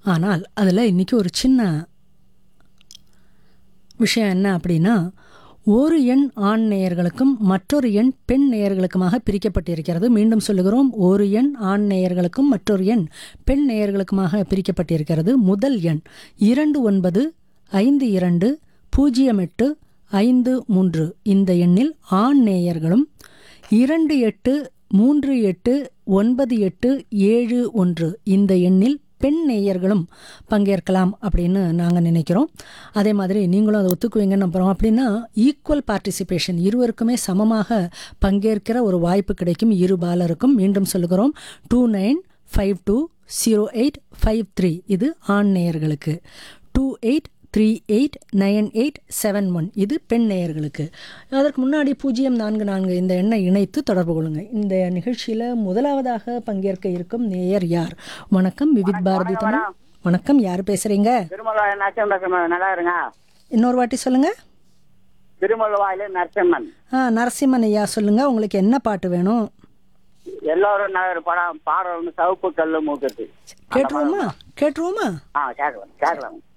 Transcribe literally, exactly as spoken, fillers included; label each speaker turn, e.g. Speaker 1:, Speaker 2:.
Speaker 1: ஆனால் அதில் இன்றைக்கி ஒரு சின்ன விஷயம் என்ன அப்படின்னா, ஒரு எண் ஆண் நேயர்களுக்கும் மற்றொரு எண் பெண் நேயர்களுக்குமாக பிரிக்கப்பட்டிருக்கிறது. மீண்டும் சொல்லுகிறோம், ஒரு எண் ஆண் நேயர்களுக்கும் மற்றொரு எண் பெண் நேயர்களுக்குமாக பிரிக்கப்பட்டிருக்கிறது. முதல் எண் இரண்டு ஒன்பது ஐந்து இரண்டு பூஜ்ஜியம் எட்டு ஐந்து மூன்று இந்த எண்ணில் ஆண் நேயர்களும், இரண்டு எட்டு மூன்று எட்டு ஒன்பது எட்டு ஏழு ஒன்று இந்த எண்ணில் பெண் நேயர்களும் பங்கேற்கலாம் அப்படின்னு நாங்கள் நினைக்கிறோம். அதே மாதிரி நீங்களும் அதை ஒத்துக்குவீங்கன்னு நம்புகிறோம். அப்படின்னா ஈக்குவல் பார்ட்டிசிபேஷன், இருவருக்குமே சமமாக பங்கேற்கிற ஒரு வாய்ப்பு கிடைக்கும் இரு பாலருக்கும். மீண்டும் சொல்லுகிறோம், two nine five two zero eight five three இது ஆண் நேயர்களுக்கு, two eight three eight nine eight seven one இது பெண் நேயர்களுக்கு. அதற்கு முன்னாடி பூஜ்ஜியம் நான்கு நான்கு இந்த எண்ணை இணைத்து தொடர்பு கொள்ளுங்கள். இந்த நிகழ்ச்சியில் முதலாவதாக பங்கேற்க இருக்கும் நேயர் யார்? வணக்கம், விவித் பாரதி தமிழ். வணக்கம், யார் பேசுறீங்க?
Speaker 2: நல்லா இருங்க.
Speaker 1: இன்னொரு வாட்டி சொல்லுங்க.
Speaker 2: திருமலவாயில நரசிம்மன்.
Speaker 1: ஆ, நரசிம்மன் ஐயா சொல்லுங்க, உங்களுக்கு என்ன பாட்டு வேணும்?
Speaker 2: எல்லாரும் படம் பாடுறது சவுப்பு கல்லு மூக்குது.
Speaker 1: கேட்டுருவோமா? கேட்டுருவோமா?
Speaker 2: ஆ, கேட்கலாம் கேட்கலாம்.